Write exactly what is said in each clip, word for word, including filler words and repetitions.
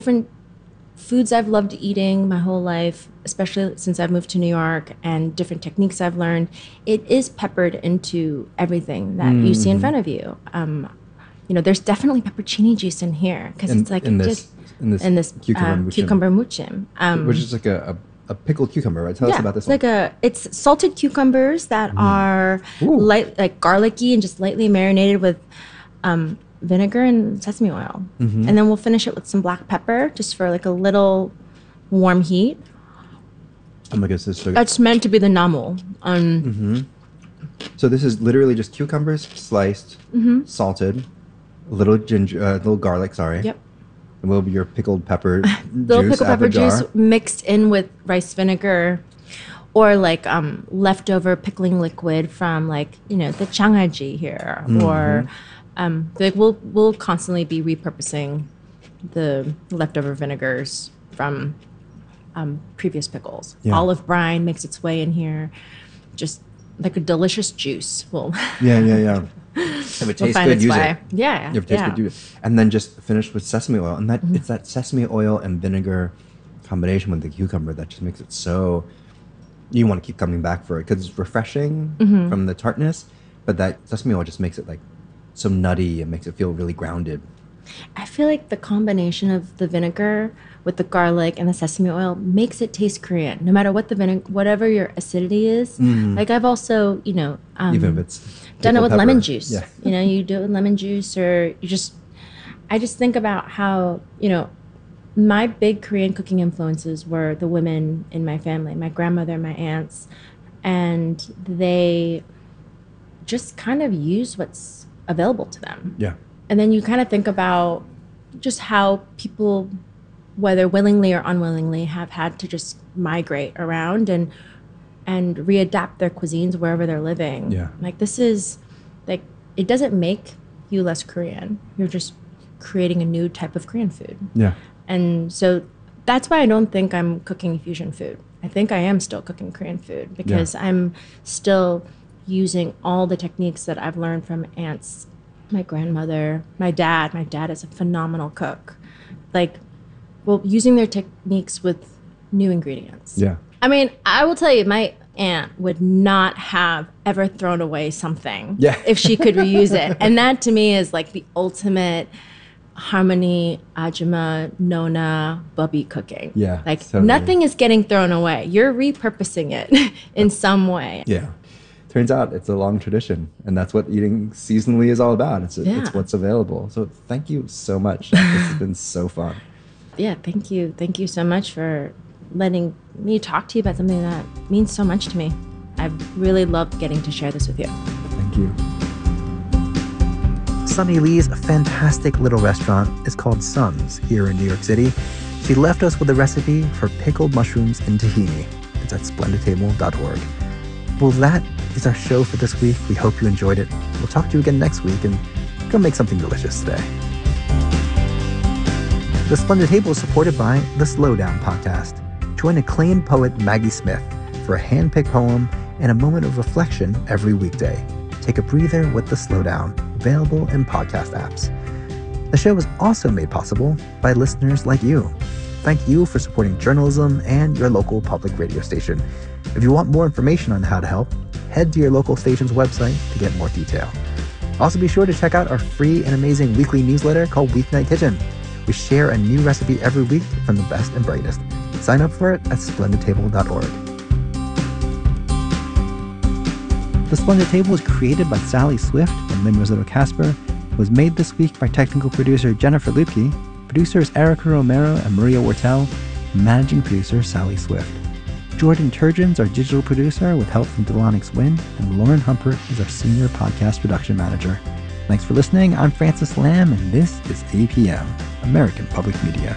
different foods I've loved eating my whole life, especially since I've moved to New York, and different techniques I've learned, it is peppered into everything that mm-hmm. you see in front of you. Um, you know, there's definitely peppercini juice in here because it's like in it this, just in this, in this cucumber, uh, mushroom. cucumber mushroom, um, which is like a, a, a pickled cucumber, right? Tell yeah, us about this it's one. like a it's salted cucumbers that mm. are Ooh. light, like garlicky and just lightly marinated with um, vinegar and sesame oil, mm-hmm. and then we'll finish it with some black pepper just for like a little warm heat. Oh my goodness, this is so good. That's meant to be the namu. Um, mm-hmm. So this is literally just cucumbers sliced, mm-hmm. salted, a little ginger, uh, little garlic. Sorry. Yep. A little bit of your pickled pepper little juice pickled pepper juice mixed in with rice vinegar, or like um, leftover pickling liquid from like you know the changaji here, mm-hmm. or um, like we'll we'll constantly be repurposing the leftover vinegars from um, previous pickles. Yeah. Olive brine makes its way in here, just like a delicious juice. Well, yeah, yeah, yeah. If it tastes good, use it. Yeah, if it tastes yeah. good, use it. And then just finish with sesame oil, and that mm-hmm. it's that sesame oil and vinegar combination with the cucumber that just makes it so you want to keep coming back for it because it's refreshing mm-hmm. from the tartness, but that sesame oil just makes it like so nutty and makes it feel really grounded. I feel like the combination of the vinegar with the garlic and the sesame oil makes it taste Korean, no matter what the vinegar, whatever your acidity is. Mm. Like I've also, you know, um, even if it's done it with pepper. lemon juice. Yeah. You know, you do it with lemon juice, or you just. I just think about how you know, my big Korean cooking influences were the women in my family, my grandmother, my aunts, and they just kind of use what's available to them. Yeah. And then you kind of think about just how people, whether willingly or unwillingly, have had to just migrate around and and readapt their cuisines wherever they're living. Yeah. Like this is, like, it doesn't make you less Korean. You're just creating a new type of Korean food. Yeah. And so that's why I don't think I'm cooking fusion food. I think I am still cooking Korean food because yeah. I'm still using all the techniques that I've learned from aunts, my grandmother, my dad. My dad is a phenomenal cook. Like, well, using their techniques with new ingredients. Yeah. I mean, I will tell you, my aunt would not have ever thrown away something yeah. if she could reuse it. And that to me is like the ultimate harmony, ajima, nona, bubby cooking. Yeah. Like totally. Nothing is getting thrown away. You're repurposing it in some way. Yeah. Turns out it's a long tradition, and that's what eating seasonally is all about. It's, yeah. it's what's available. So thank you so much. This has been so fun. Yeah, thank you. Thank you so much for letting me talk to you about something that means so much to me. I've really loved getting to share this with you. Thank you. Sunny Lee's fantastic little restaurant is called Sun's here in New York City. She left us with a recipe for pickled mushrooms in tahini. It's at splendid table dot org. Well, that is our show for this week. We hope you enjoyed it. We'll talk to you again next week, and go make something delicious today. The Splendid Table is supported by the Slowdown Podcast. Join acclaimed poet Maggie Smith for a hand-picked poem and a moment of reflection every weekday. Take a breather with the Slowdown, available in podcast apps. The show is also made possible by listeners like you. Thank you for supporting journalism and your local public radio station. If you want more information on how to help, head to your local station's website to get more detail. Also, be sure to check out our free and amazing weekly newsletter called Weeknight Kitchen. We share a new recipe every week from the best and brightest. Sign up for it at splendid table dot org. The Splendid Table was created by Sally Swift and Lynn Rossetto Casper. It was made this week by technical producer Jennifer Lupke, producers Erica Romero and Maria Wortel, and managing producer Sally Swift. Jordan Turgeon's our digital producer with help from Delanix Wynn, and Lauren Humpert is our senior podcast production manager. Thanks for listening. I'm Francis Lamb, and this is A P M, American Public Media.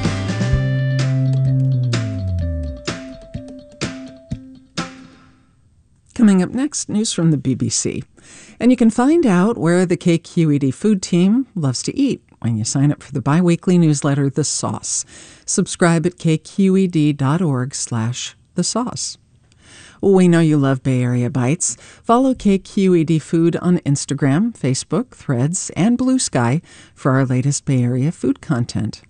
Coming up next, news from the B B C. And you can find out where the K Q E D food team loves to eat when you sign up for the biweekly newsletter, The Sauce. Subscribe at kqed.org slash The Sauce. We know you love Bay Area Bites. Follow K Q E D Food on Instagram, Facebook, Threads, and Blue Sky for our latest Bay Area food content.